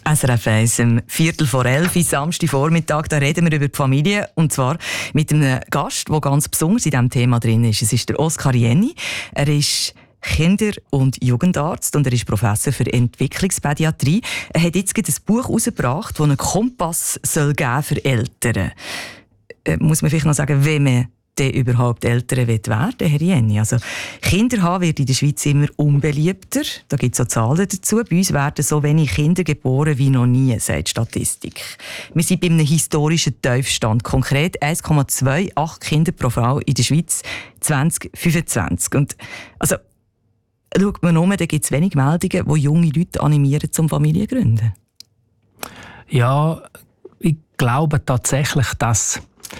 SRF 1, 11:15, Samstagvormittag, da reden wir über die Familie. Und zwar mit einem Gast, der ganz besonders in diesem Thema drin ist. Es ist der Oskar Jenny. Er ist Kinder- und Jugendarzt und er ist Professor für Entwicklungspädiatrie. Er hat jetzt ein Buch herausgebracht, das einen Kompass soll geben für Eltern. Muss man vielleicht noch sagen, wenn man überhaupt Eltern werden will, Herr Jenny. Also, Kinder haben wird in der Schweiz immer unbeliebter. Da gibt es auch Zahlen dazu. Bei uns werden so wenig Kinder geboren wie noch nie, sagt die Statistik. Wir sind bei einem historischen Tiefstand. Konkret 1,28 Kinder pro Frau in der Schweiz 2025. Und also, schaut man um, da gibt es wenig Meldungen, die junge Leute animieren zum Familiengründen. Ja, ich glaube tatsächlich, dass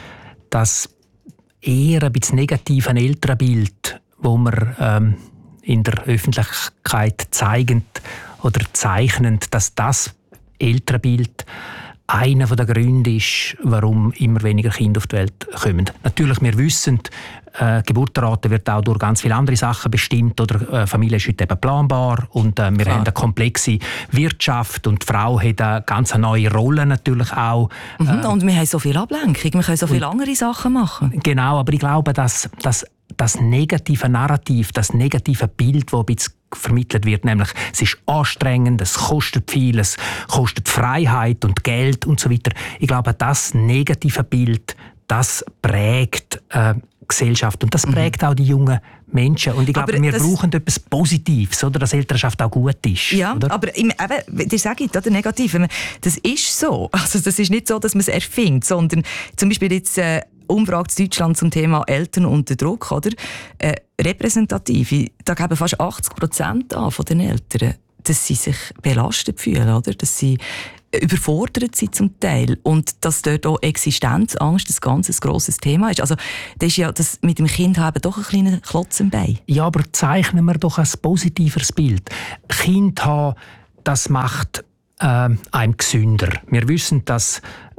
das eher ein bisschen negative Elternbild, das wir in der Öffentlichkeit zeigen oder zeichnen, dass das Elternbild einer der Gründe ist, warum immer weniger Kinder auf die Welt kommen. Natürlich, wir wissen, Geburtenrate wird auch durch ganz viele andere Sachen bestimmt. Oder Familie ist heute eben planbar und wir haben eine komplexe Wirtschaft und die Frau hat eine ganz neue Rolle natürlich auch. Und wir haben so viel Ablenkung, wir können so viele andere Sachen machen. Genau, aber ich glaube, dass das negative Narrativ, das negative Bild, das ein bisschen vermittelt wird, nämlich es ist anstrengend, es kostet viel, es kostet Freiheit und Geld und so weiter. Ich glaube, das negative Bild, das prägt Gesellschaft und das prägt auch die jungen Menschen. Und ich glaube, wir brauchen etwas Positives, oder, dass Elternschaft auch gut ist. Ja, oder? aber ihr sagt oder negativ, das ist so. Also das ist nicht so, dass man es erfindet, sondern zum Beispiel jetzt Umfrage in Deutschland zum Thema Eltern unter Druck, oder? Repräsentativ, da geben fast 80% an von den Eltern, dass sie sich belastet fühlen, oder? Dass sie überfordert sind zum Teil und dass dort auch Existenzangst ein ganz grosses Thema ist. Also das ist ja das mit dem Kind haben doch ein kleiner Klotz im Bein. Ja, aber zeichnen wir doch ein positiveres Bild. Kind haben, das macht einem gesünder. Wir wissen, dass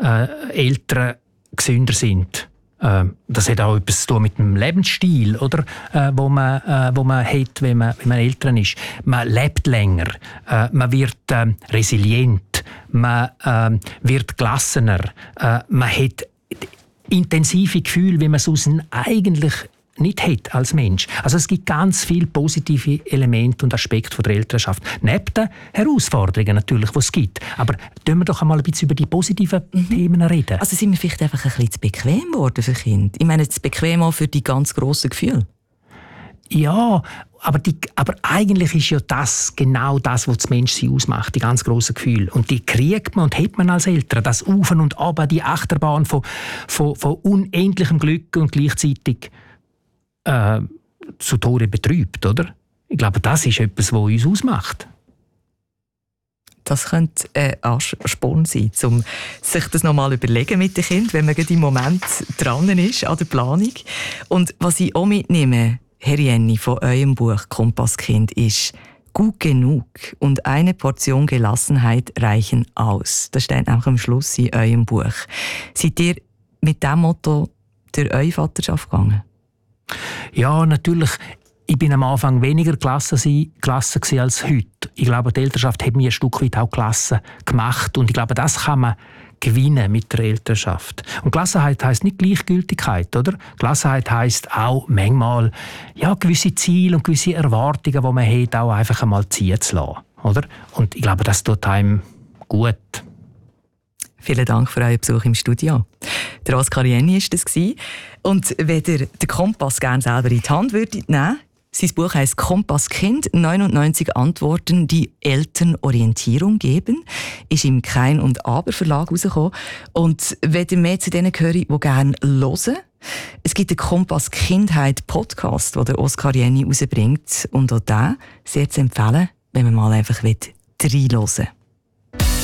Eltern gesünder sind. Das hat auch etwas zu tun mit dem Lebensstil, oder? Wo man hat, wenn man Eltern ist. Man lebt länger, man wird resilient, man wird gelassener, man hat intensive Gefühle, wie man es eigentlich nicht hat als Mensch. Also es gibt ganz viele positive Elemente und Aspekte der Elternschaft. Neben den Herausforderungen natürlich, die es gibt. Aber können wir doch einmal ein bisschen über die positiven Themen reden. Also sind wir vielleicht einfach ein bisschen zu bequem geworden für Kinder? Ich meine, zu bequem auch für die ganz grossen Gefühle? Ja, aber eigentlich ist ja das genau das, was das Menschsein ausmacht, die ganz grossen Gefühle. Und die kriegt man und hat man als Eltern. Das Auf und Ab, die Achterbahn von unendlichem Glück und gleichzeitig zu Tode betrübt, oder? Ich glaube, das ist etwas, was uns ausmacht. Das könnte ein Ansporn sein, um sich das nochmal überlegen mit den Kindern, wenn man im Moment dran ist an der Planung. Und was ich auch mitnehme, Herr Jenny, von eurem Buch «Kompasskind» ist «Gut genug und eine Portion Gelassenheit reichen aus». Das steht auch am Schluss in eurem Buch. Seid ihr mit diesem Motto durch eure Vaterschaft gegangen? Ja, natürlich. Ich bin am Anfang weniger gelassen als heute. Ich glaube, die Elternschaft hat mir ein Stück weit auch gelassen gemacht. Und ich glaube, das kann man gewinnen mit der Elternschaft. Und Gelassenheit heisst nicht Gleichgültigkeit, oder? Gelassenheit heisst auch manchmal gewisse Ziele und gewisse Erwartungen, die man hat, auch einfach einmal ziehen zu lassen, oder? Und ich glaube, das tut einem gut. Vielen Dank für euren Besuch im Studio. Der Oskar Jenny war das. Und wenn ihr den Kompass gerne selber in die Hand würdet nehmen, sein Buch heisst «Kompasskind. 99 Antworten, die Eltern Orientierung geben», ist im Kein und Aber Verlag rausgekommen. Und wenn ihr mehr zu denen gehört, die gerne hören, es gibt den «Kompass Kindheit Podcast», den der Oskar Jenny rausbringt. Und auch den sehr zu empfehlen, wenn man mal einfach reinhören will.